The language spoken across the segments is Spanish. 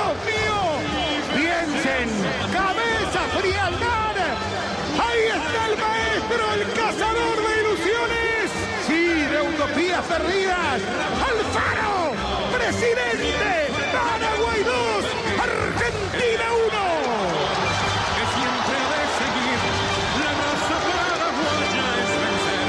Dios mío! Piensen, cabeza fría al mar. Ahí está el maestro, el cazador de ilusiones. Sí, de utopías perdidas. Alfaro, presidente. Paraguay 2, Argentina 1. Que siempre ha de seguir la raza paraguaya es vencer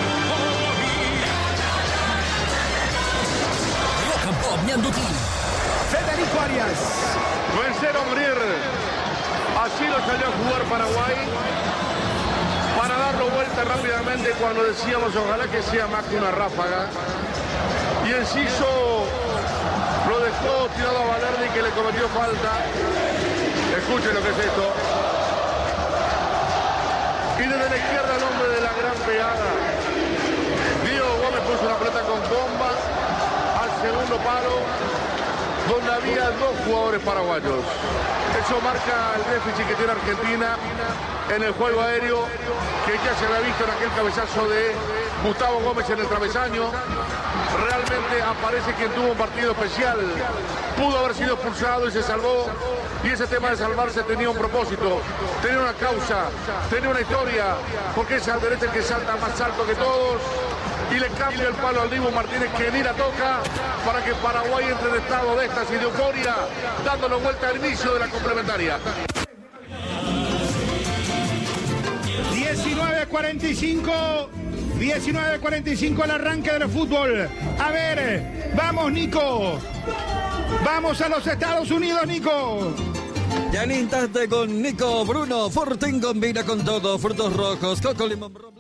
hoy. Federico Arias. Vencer o morir. Así lo salió a jugar Paraguay. Para darlo vuelta rápidamente cuando decíamos ojalá que sea más que una ráfaga. Y Enciso lo dejó tirado a Valerdi que le cometió falta. Escuchen lo que es esto. Y desde la izquierda el hombre de la gran pegada. Diego Gómez puso una pelota con bomba al segundo palo, donde había dos jugadores paraguayos. Eso marca el déficit que tiene Argentina en el juego aéreo, que ya se había visto en aquel cabezazo de Gustavo Gómez en el travesaño. Realmente aparece quien tuvo un partido especial. Pudo haber sido expulsado y se salvó. Y ese tema de salvarse tenía un propósito, tenía una causa, tenía una historia, porque es Alderete el que salta más alto que todos. Y le cambia el palo al Dibu Martínez, que ni la toca, para que Paraguay entre en estado de éxtasis y de euforia, dándole vuelta al inicio de la complementaria. 19:45 el arranque del fútbol. A ver, vamos Nico. Vamos a los Estados Unidos, Nico. Ya en instante con Nico Bruno Fortín combina con todo, frutos rojos, coco, limón, blanco.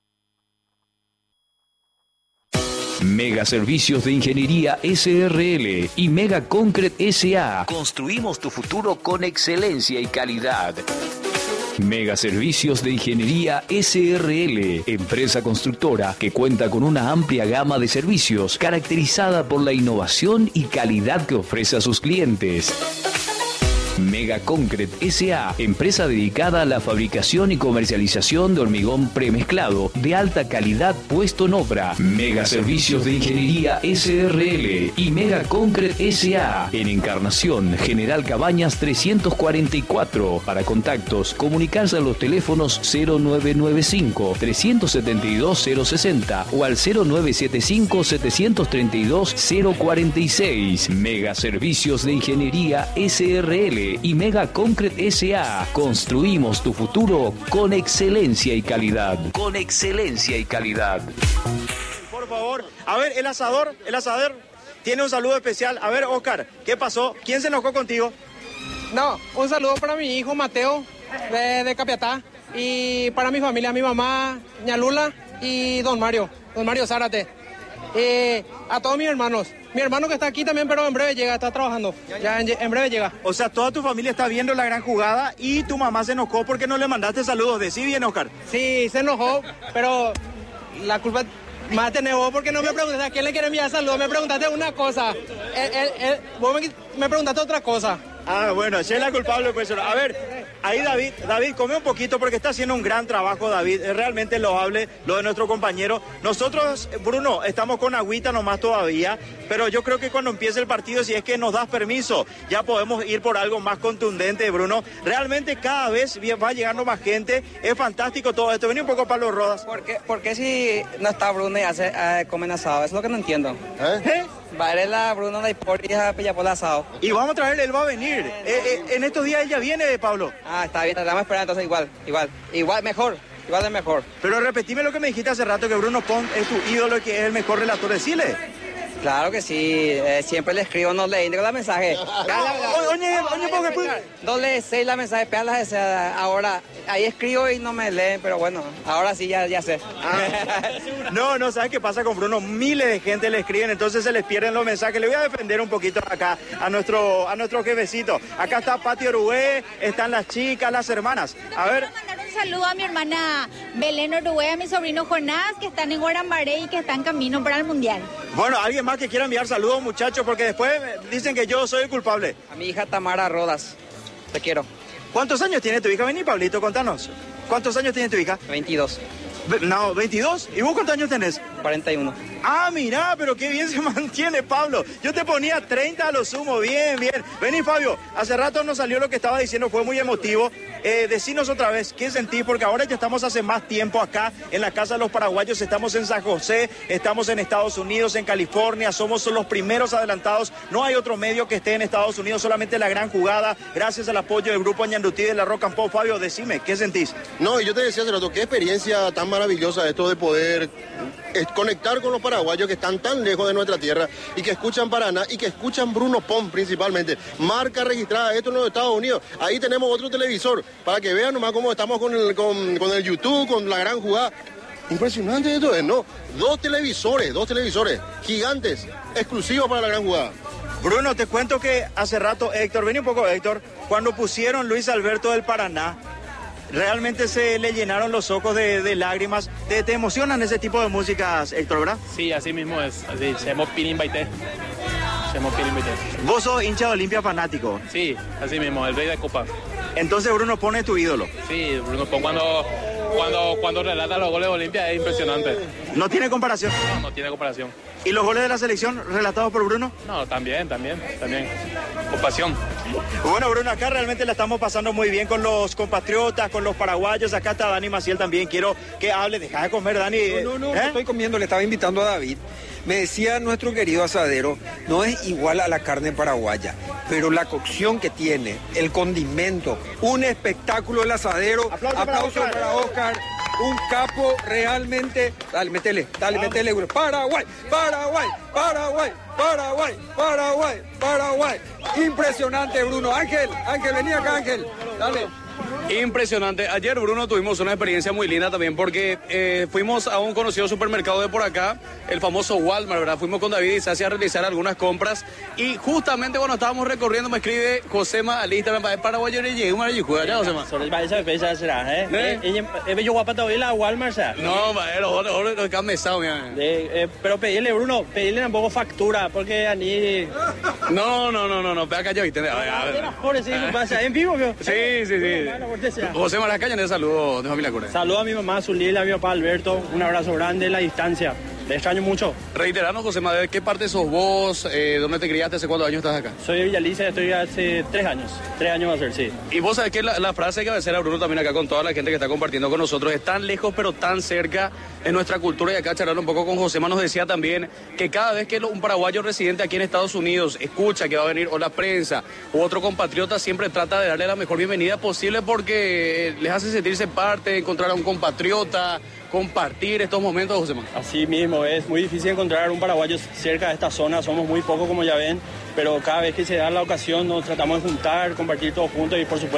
Mega Servicios de Ingeniería SRL y Mega Concrete SA. Construimos tu futuro con excelencia y calidad. Mega Servicios de Ingeniería SRL, empresa constructora que cuenta con una amplia gama de servicios caracterizada por la innovación y calidad que ofrece a sus clientes. Mega Concrete SA, empresa dedicada a la fabricación y comercialización de hormigón premezclado de alta calidad puesto en obra. Mega Servicios de Ingeniería SRL y Mega Concrete SA, en Encarnación, General Cabañas 344. Para contactos, comunicarse a los teléfonos 0995-372-060 o al 0975-732-046. Mega Servicios de Ingeniería SRL y Mega Concrete SA. Construimos tu futuro con excelencia y calidad. Con excelencia y calidad. Por favor, a ver, el asador tiene un saludo especial. A ver, Oscar, ¿qué pasó? ¿Quién se enojó contigo? No, un saludo para mi hijo Mateo de Capiatá y para mi familia, mi mamá, ña Lula y don Mario Zárate. A todos mis hermanos. Mi hermano que está aquí también, pero en breve llega, está trabajando. Ya en breve llega. O sea, toda tu familia está viendo la gran jugada y tu mamá se enojó porque no le mandaste saludos. ¿Decí bien, Oscar? Sí, se enojó, pero la culpa más tenés vos porque no me preguntaste a quién le quiere enviar saludos. Me preguntaste una cosa. Vos me preguntaste otra cosa. Ah, bueno, ese es la culpable, pues. A ver, ahí David, come un poquito porque está haciendo un gran trabajo, David. Es realmente loable lo de nuestro compañero. Nosotros, Bruno, estamos con agüita nomás todavía, pero yo creo que cuando empiece el partido, si es que nos das permiso, ya podemos ir por algo más contundente, Bruno. Realmente cada vez va llegando más gente. Es fantástico todo esto. Vení un poco, Pablo Rodas. ¿Por qué si no está Bruno y comen asado? Es lo que no entiendo. Va a ir la Bruno de Ipor y a Pillapol asado. Y vamos a traerle, él va a venir. En estos días ella viene, Pablo. Ah, está bien, estamos esperando entonces igual de mejor. Pero repetime lo que me dijiste hace rato, que Bruno Pont es tu ídolo y que es el mejor relator de Chile. Claro que sí, siempre le escribo, no le indico la mensaje. Oye, doble 6 la mensaje, ahora, ahí escribo y no me leen, pero bueno, ahora sí ya sé. No, ¿sabes qué pasa con Bruno? Miles de gente le escriben, entonces se les pierden los mensajes. Le voy a defender un poquito acá a nuestro jefecito. Acá está Pati Orué, están las chicas, las hermanas. A ver. Quiero mandar un saludo a mi hermana Belén Orué, a mi sobrino Jonás, que están en Guarambaré y que están en camino para el Mundial. Bueno, alguien más que quiera enviar saludos, muchachos, porque después dicen que yo soy el culpable. A mi hija Tamara Rodas, te quiero. ¿Cuántos años tiene tu hija? Vení, Pablito, contanos. ¿Cuántos años tiene tu hija? 22. No, 22. ¿Y vos cuántos años tenés? 41. Ah, mirá, pero qué bien se mantiene, Pablo. Yo te ponía 30 a lo sumo, bien, bien. Vení, Fabio, hace rato nos salió lo que estaba diciendo, fue muy emotivo. Decinos otra vez, ¿qué sentís? Porque ahora ya estamos hace más tiempo acá en la Casa de los Paraguayos, estamos en San José, estamos en Estados Unidos, en California, somos los primeros adelantados. No hay otro medio que esté en Estados Unidos, solamente La Gran Jugada, gracias al apoyo del Grupo Ñandutí de la Rock and Pop. Fabio, decime, ¿qué sentís? No, y yo te decía hace rato, qué experiencia tan maravillosa esto de poder conectar con los paraguayos que están tan lejos de nuestra tierra y que escuchan Paraná y que escuchan Bruno Pom principalmente. Marca registrada, esto en los Estados Unidos. Ahí tenemos otro televisor para que vean nomás cómo estamos con el YouTube, con La Gran Jugada. Impresionante esto es, ¿no? Dos televisores gigantes, exclusivos para La Gran Jugada. Bruno, te cuento que hace rato, Héctor, vení un poco, Héctor, cuando pusieron Luis Alberto del Paraná, realmente se le llenaron los ojos de lágrimas. ¿Te emocionan ese tipo de músicas, Héctor, verdad? Sí, así mismo es. Así, se llama Pinin Baité. Vos sos hincha de Olimpia fanático. Sí, así mismo, el rey de Copa. Entonces Bruno Pon es tu ídolo. Sí, Bruno Pon cuando relata los goles de Olimpia es impresionante. ¿No tiene comparación? No tiene comparación. ¿Y los goles de la selección relatados por Bruno? No, también. Con pasión. Bueno, Bruno, acá realmente la estamos pasando muy bien con los compatriotas, con los paraguayos. Acá está Dani Maciel también. Quiero que hable. Deja de comer, Dani. No estoy comiendo. Le estaba invitando a David. Me decía nuestro querido asadero, no es igual a la carne paraguaya, pero la cocción que tiene, el condimento, un espectáculo el asadero. Aplauso para Oscar. Un capo realmente. Dale, métele. Paraguay. Impresionante, Bruno. Ángel, vení acá, Ángel. Dale. Impresionante. Ayer, Bruno, tuvimos una experiencia muy linda también porque fuimos a un conocido supermercado de por acá, el famoso Walmart, ¿verdad? Fuimos con David y Sassi a realizar algunas compras y justamente cuando estábamos recorriendo me escribe Josema Alista, me parece paraguayo y llegué a jugar ya, Josema. Yo guapata hoy la Walmart, No, los que han mesado, mira. Pero pedirle, Bruno, pedirle un poco factura, porque a mí... No, pega acá, ¿viste? ¿En vivo? Sí. José Maracaña, le saludo de familia Cure. Saludo a mi mamá Zulila, a mi papá Alberto, un abrazo grande en la distancia. Te extraño mucho. Reiteranos, José Madero, ¿de qué parte sos vos? ¿Dónde te criaste? ¿Hace cuántos años estás acá? Soy de Villaliza, estoy hace 3 años. 3 años va a ser, sí. Y vos sabés que la frase que va a hacer a Bruno también acá con toda la gente que está compartiendo con nosotros es tan lejos pero tan cerca en nuestra cultura. Y acá charlando un poco con Josema nos decía también que cada vez que un paraguayo residente aquí en Estados Unidos escucha que va a venir o la prensa u otro compatriota, siempre trata de darle la mejor bienvenida posible porque les hace sentirse parte, encontrar a un compatriota, compartir estos momentos, José Manuel. Así mismo, es muy difícil encontrar un paraguayo cerca de esta zona, somos muy pocos como ya ven, pero cada vez que se da la ocasión nos tratamos de juntar, compartir todos juntos y por supuesto